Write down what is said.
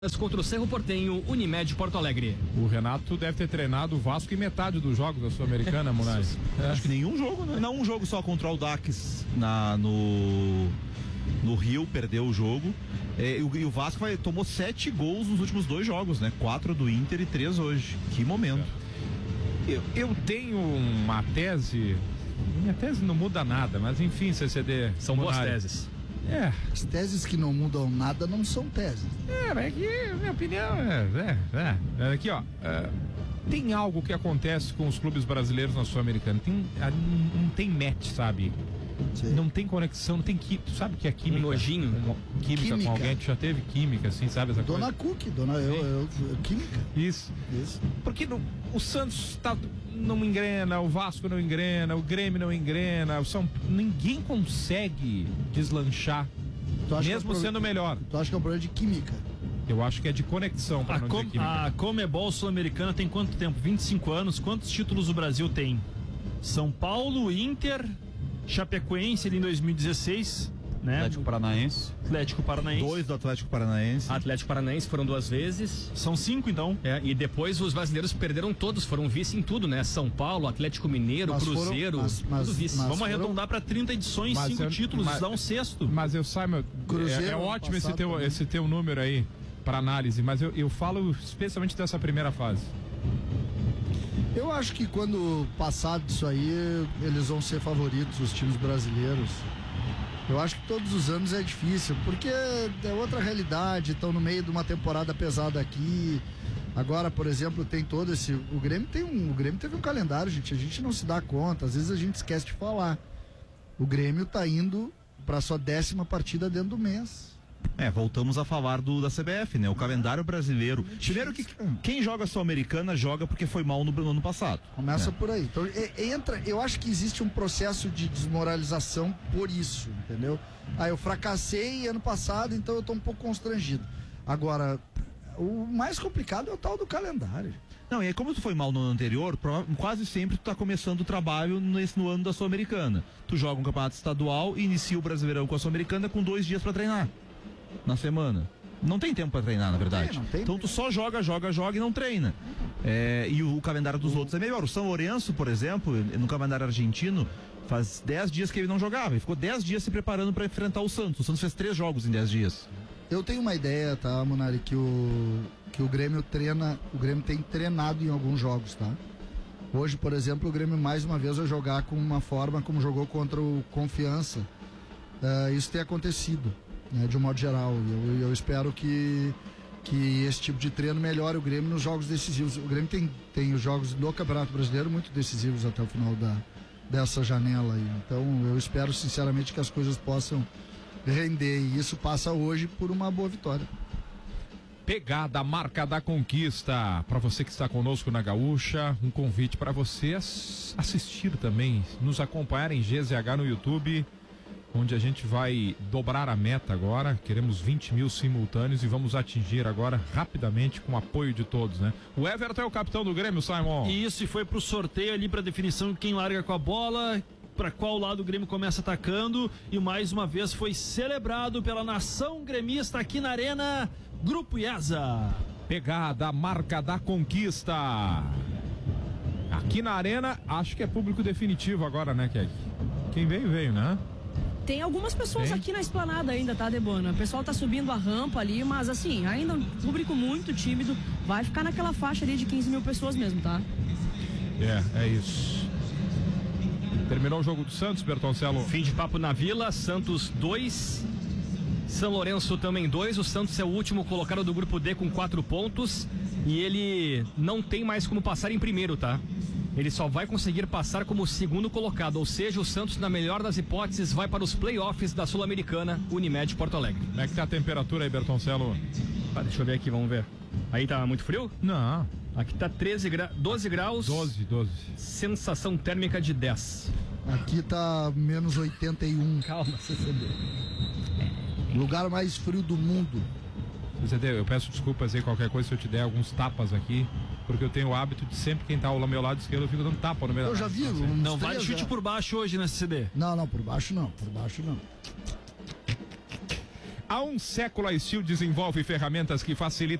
Contra o Cerro Porteño, Unimed Porto Alegre. O Renato deve ter treinado o Vasco em metade dos jogos da Sul-Americana, Moraes. Acho que nenhum jogo, né? Não, um jogo só contra o Audax no Rio, perdeu o jogo. E o Vasco tomou 7 gols nos últimos 2 jogos, né? 4 do Inter e 3 hoje. Que momento. Eu tenho uma tese. Minha tese não muda nada, mas enfim, CCD. São boas teses. As teses que não mudam nada não são teses. Mas aqui, minha opinião aqui, ó. Tem algo que acontece com os clubes brasileiros na Sul-Americana. Não tem match, sabe? Sim. Não tem conexão, não tem química. Tu sabe que é química? Nojinho. Química com alguém, tu já teve química, assim, sabe? Essa Dona coisa? Química. Isso. Porque o Santos não engrena, o Vasco não engrena, o Grêmio não engrena, ninguém consegue deslanchar, mesmo sendo melhor. Tu acha que é um problema de química? Eu acho que é de conexão. A Comebol Sul-Americana tem quanto tempo? 25 anos. Quantos títulos o Brasil tem? São Paulo, Inter, Chapecoense ali em 2016, né? Atlético Paranaense. 2 do Atlético Paranaense. Atlético Paranaense foram 2 vezes. São 5 então. E depois os brasileiros perderam todos, foram vice em tudo, né? São Paulo, Atlético Mineiro, Cruzeiro, tudo vice. Vamos arredondar para 30 edições, 5 títulos, dá um sexto. Mas eu saio, é ótimo esse teu número aí para análise, mas eu falo especialmente dessa primeira fase. Eu acho que quando passar disso aí, eles vão ser favoritos, os times brasileiros. Eu acho que todos os anos é difícil, porque é outra realidade, estão no meio de uma temporada pesada aqui. Agora, por exemplo, tem todo esse... O Grêmio teve um calendário, gente, a gente não se dá conta, às vezes a gente esquece de falar. O Grêmio tá indo para sua 10ª partida dentro do mês. Voltamos a falar da CBF, né? O calendário brasileiro. Primeiro que quem joga Sul-Americana joga porque foi mal no ano passado. Começa por aí. Então, eu acho que existe um processo de desmoralização por isso, entendeu? Eu fracassei ano passado, então eu tô um pouco constrangido. Agora, o mais complicado é o tal do calendário. Não, e aí como tu foi mal no ano anterior, quase sempre tu tá começando o trabalho no ano da Sul-Americana. Tu joga um campeonato estadual e inicia o Brasileirão com a Sul-Americana com 2 dias pra treinar na semana. Não tem tempo pra treinar, na verdade. Não tem. Então tu só joga e não treina. E o calendário dos outros é melhor. O São Lourenço, por exemplo, no calendário argentino, faz 10 dias que ele não jogava. Ele ficou 10 dias se preparando pra enfrentar o Santos. O Santos fez 3 jogos em 10 dias. Eu tenho uma ideia, tá, Munari, que o Grêmio treina, o Grêmio tem treinado em alguns jogos, tá? Hoje, por exemplo, o Grêmio mais uma vez vai jogar com uma forma como jogou contra o Confiança. Isso tem acontecido, né, de um modo geral. Eu espero que esse tipo de treino melhore o Grêmio nos jogos decisivos. O Grêmio tem os jogos do Campeonato Brasileiro muito decisivos até o final dessa janela aí. Então eu espero sinceramente que as coisas possam render, e isso passa hoje por uma boa vitória. Pegada, a marca da conquista. Para você que está conosco na Gaúcha, um convite para você assistir também, nos acompanhar em GZH no YouTube, onde a gente vai dobrar a meta agora. Queremos 20 mil simultâneos e vamos atingir agora rapidamente com o apoio de todos, né? O Everton é o capitão do Grêmio, Simon. Isso, e foi pro sorteio ali pra definição de quem larga com a bola, para qual lado o Grêmio começa atacando, e mais uma vez foi celebrado pela nação gremista aqui na Arena, Grupo IESA. Pegada, a marca da conquista. Aqui na Arena, acho que é público definitivo agora, né, Kek? Quem veio, né? Tem algumas pessoas aqui na esplanada ainda, tá, Debona? O pessoal tá subindo a rampa ali, mas assim, ainda um público muito tímido. Vai ficar naquela faixa ali de 15 mil pessoas mesmo, tá? É isso. Terminou o jogo do Santos, Bertoncelo? Fim de papo na Vila, Santos 2, São Lourenço também 2. O Santos é o último colocado do grupo D com 4 pontos e ele não tem mais como passar em primeiro, tá? Ele só vai conseguir passar como segundo colocado, ou seja, o Santos, na melhor das hipóteses, vai para os playoffs da Sul-Americana, Unimed Porto Alegre. Como é que tá a temperatura aí, Bertoncelo? Deixa eu ver aqui, vamos ver. Aí tá muito frio? Não. Aqui tá 12 graus. 12. Sensação térmica de 10. Aqui tá menos 81. Calma, CCD. Lugar mais frio do mundo. CCD, eu peço desculpas aí, qualquer coisa, se eu te der alguns tapas aqui, porque eu tenho o hábito de sempre quem tá ao meu lado esquerdo, eu fico dando tapa no meio da... Eu já vi. Não vale chute por baixo hoje, né, CCD? Não, por baixo não. Há um século a Steel desenvolve ferramentas que facilitam